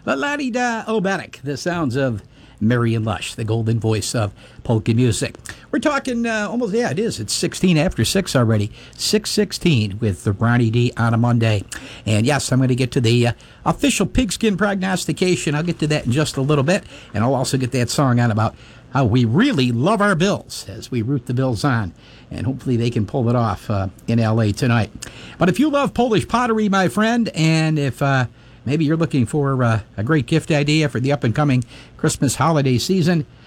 La-la-di-da, Obatic, the sounds of Marion Lush, the golden voice of polka music. We're talking almost, yeah, it is. It's 16 after 6 already. 6:16 with the Ronnie D on a Monday. And yes, I'm going to get to the official pigskin prognostication. I'll get to that in just a little bit. And I'll also get that song on about how we really love our Bills as we root the Bills on. And hopefully they can pull it off in L.A. tonight. But if you love Polish pottery, my friend, and if maybe you're looking for a great gift idea for the up-and-coming Christmas holiday season,